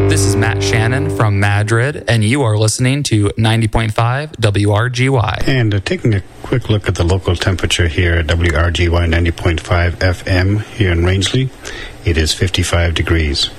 This is Matt Shannon from Madrid, and you are listening to 90.5 WRGY. And taking a quick look at the local temperature here at WRGY 90.5 FM here in Rangeley, it is 55 degrees.